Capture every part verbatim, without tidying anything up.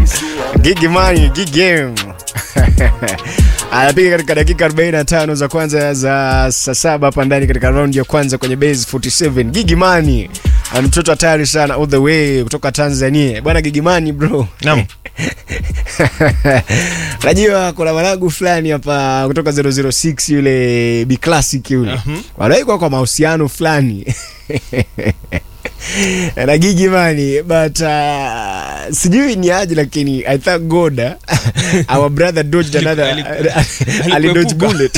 Gigi money, gig game. Anapiga katika dakika arobaini na tano za kwanza za saa saba hapa ndani katika round ya kwanza kwenye base forty-seven. Gigi money. Mtoto hatari sana all the way kutoka Tanzania. Bwana Gigi money bro. Naam. Najua kuna mwanangu fulani hapa kutoka zero zero six yule B classic yule. Uh-huh. Wanaikuwa kwa mahusiano fulani. Na Gigi money but uh, sijui ni aje lakini I thank God uh, our brother dodged another ali dodge bullet.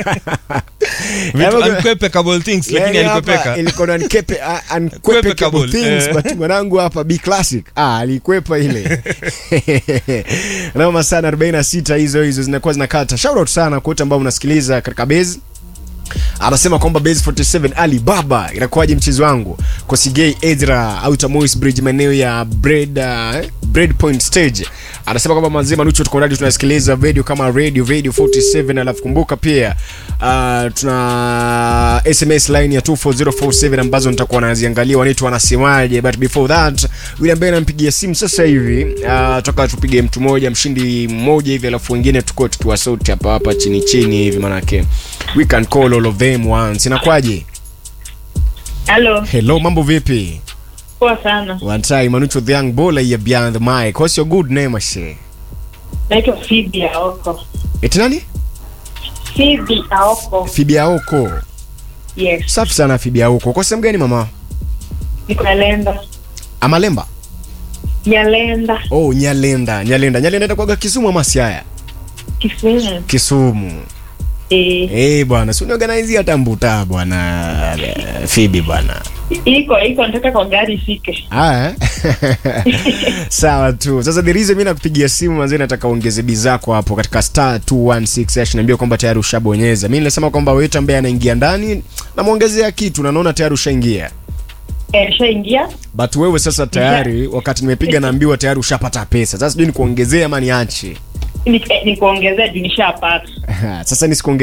Unquepecable things lakini alikwepeka. Ilikuwa unquepe unquepecable things but mwanangu hapa B classic ah alikwepa ile. Naomba sana arobaini na sita hizo hizo zinakuwa zinakata. Shout out sana kwa wote ambao mnasikiliza katika base. Anasema kwamba base forty-seven Ali Baba inakuwaje mchezo wangu Kosigei Edra au Tamois Bridge maeneo ya Bread uh, Bread Point Stage. Anasema kwamba mazima nucho tuko radio tunasikiliza video kama radio radio forty-seven. Alafu kumbuka pia uh, tuna S M S line ya two four zero four seven ambazo nitakuwa naziangalia wanaitwa wanasemaje. But before that yule ambaye anampigia simu sasa hivi uh, tutaka tupige mtu mmoja mshindi mmoja hivi alafu wengine tuko tukiwa sauti hapa hapa chini chini hivi manake we can call all of them once. Inakwaje? Hello. Hello, mambo vipi? Poa sana. One time Manucho the young baller ya Beyond the Mic. What's your good name ashe? Naitwa Phoebe Aoko. Eti nani? Phoebe Aoko. Phoebe Aoko. Yes. Safi sana Phoebe Aoko. Kwa sehemu gani mama? Niko Nyalenda. Amalemba? Nyalenda. Oh, Nyalenda. Nyalenda. Nyalenda itakuwa Kisumu ama Siaya? Kisumu. Kisumu. Eh. Eh bwana, si unaorganize hata mbuta bwana Phoebe bwana. Iko iko nataka kwa gari ifike. Ah. Sawa tu. Sasa the reason mimi nakupigia simu manzi nataka ongeze bizako hapo katika star two one six hash niambia kwamba tayari ushabonyeza. Mimi nilisema kwamba wewe ambaye anaingia ndani na muongezea kitu na naona tayari ushaingia. Eh, shaingia. But wewe sasa tayari wakati nimepiga naambiwa tayari ushapata pesa. Sasa sijui ni kuongezea ama niache. Ni ni kuongezea juu nishapata. Sasa nisikuongezea